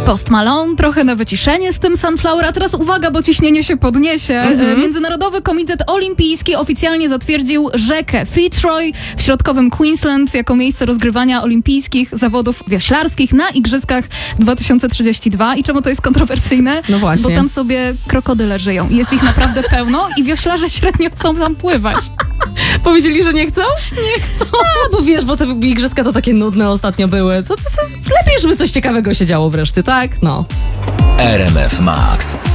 Post Malone, trochę na wyciszenie z tym Sunflower, a teraz uwaga, bo ciśnienie się podniesie. Międzynarodowy Komitet Olimpijski oficjalnie zatwierdził rzekę Fitzroy w środkowym Queensland jako miejsce rozgrywania olimpijskich zawodów wioślarskich na Igrzyskach 2032. I czemu to jest kontrowersyjne? No właśnie. Bo tam sobie krokodyle żyją. Jest ich naprawdę pełno i wioślarze średnio chcą tam pływać. Powiedzieli, że nie chcą? Nie chcą. Bo wiesz, bo te igrzyska to takie nudne ostatnio były. Lepiej, żeby coś ciekawego się działo wreszcie, tak? No. RMF Max.